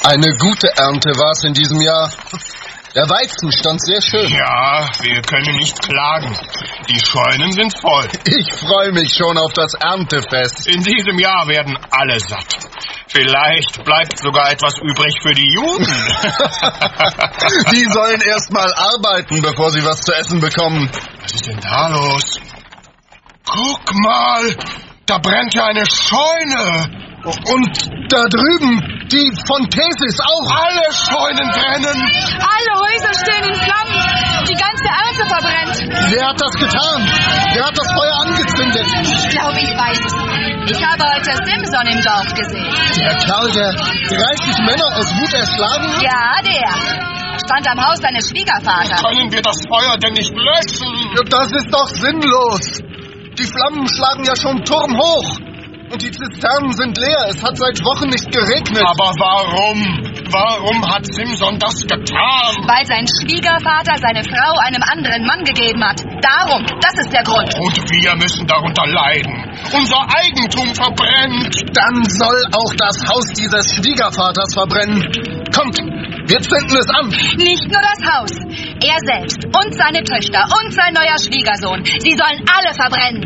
Eine gute Ernte war es in diesem Jahr. Der Weizen stand sehr schön. Ja, wir können nicht klagen. Die Scheunen sind voll. Ich freue mich schon auf das Erntefest. In diesem Jahr werden alle satt. Vielleicht bleibt sogar etwas übrig für die Juden. Die sollen erst mal arbeiten, bevor sie was zu essen bekommen. Was ist denn da los? Guck mal, da brennt ja eine Scheune. Und da drüben, die von Thesis auch. Alle Scheunen brennen. Alle Häuser stehen in Flammen. Die ganze Ernte verbrennt. Wer hat das getan? Wer hat das Feuer angezündet? Ich glaube, ich weiß es. Ich habe heute Simson im Dorf gesehen. Der Kerl, der 30 Männer aus Wut erschlagen? Ja, der. Stand am Haus seines Schwiegervaters. Können wir das Feuer denn nicht löschen? Ja, das ist doch sinnlos. Die Flammen schlagen ja schon turmhoch. Und die Zisternen sind leer. Es hat seit Wochen nicht geregnet. Aber warum? Warum hat Simson das getan? Weil sein Schwiegervater seine Frau einem anderen Mann gegeben hat. Darum, das ist der Grund. Und wir müssen darunter leiden. Unser Eigentum verbrennt. Dann soll auch das Haus dieses Schwiegervaters verbrennen. Kommt, wir zünden es an. Nicht nur das Haus. Er selbst und seine Töchter und sein neuer Schwiegersohn. Sie sollen alle verbrennen.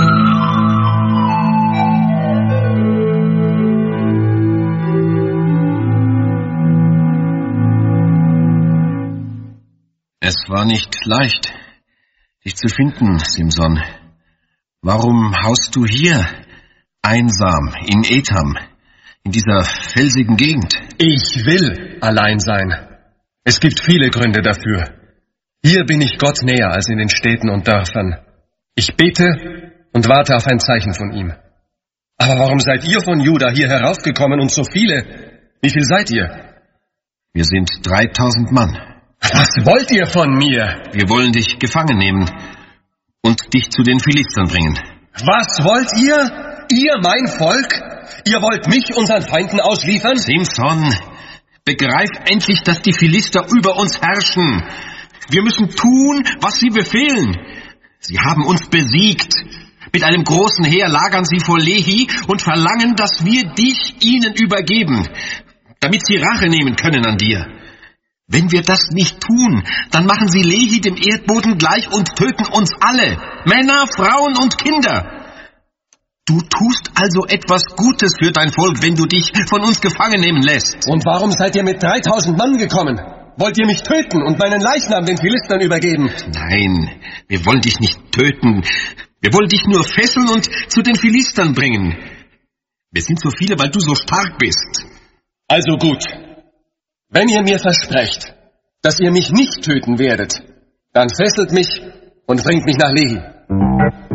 Es war nicht leicht, dich zu finden, Simson. Warum haust du hier, einsam, in Etham, in dieser felsigen Gegend? Ich will allein sein. Es gibt viele Gründe dafür. Hier bin ich Gott näher als in den Städten und Dörfern. Ich bete und warte auf ein Zeichen von ihm. Aber warum seid ihr von Juda hier heraufgekommen und so viele? Wie viel seid ihr? Wir sind 3000 Mann. Was wollt ihr von mir? Wir wollen dich gefangen nehmen und dich zu den Philistern bringen. Was wollt ihr? Ihr, mein Volk? Ihr wollt mich unseren Feinden ausliefern? Simson, begreif endlich, dass die Philister über uns herrschen. Wir müssen tun, was sie befehlen. Sie haben uns besiegt. Mit einem großen Heer lagern sie vor Lehi und verlangen, dass wir dich ihnen übergeben, damit sie Rache nehmen können an dir. Wenn wir das nicht tun, dann machen sie Lehi dem Erdboden gleich und töten uns alle, Männer, Frauen und Kinder. Du tust also etwas Gutes für dein Volk, wenn du dich von uns gefangen nehmen lässt. Und warum seid ihr mit 3000 Mann gekommen? Wollt ihr mich töten und meinen Leichnam den Philistern übergeben? Nein, wir wollen dich nicht töten. Wir wollen dich nur fesseln und zu den Philistern bringen. Wir sind so viele, weil du so stark bist. Also gut. Wenn ihr mir versprecht, dass ihr mich nicht töten werdet, dann fesselt mich und bringt mich nach Lehi.